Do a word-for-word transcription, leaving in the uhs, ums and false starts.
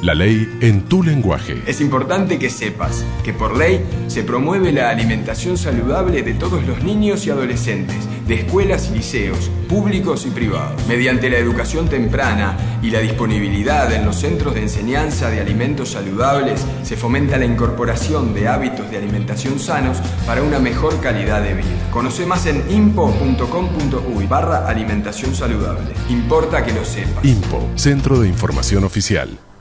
La ley en tu lenguaje. Es importante que sepas que por ley se promueve la alimentación saludable de todos los niños y adolescentes, de escuelas y liceos, públicos y privados. Mediante la educación temprana y la disponibilidad en los centros de enseñanza de alimentos saludables, se fomenta la incorporación de hábitos de alimentación sanos para una mejor calidad de vida. Conoce más en impo punto com punto uy barra alimentación saludable. Importa que lo sepas. INPO, Centro de Información Oficial.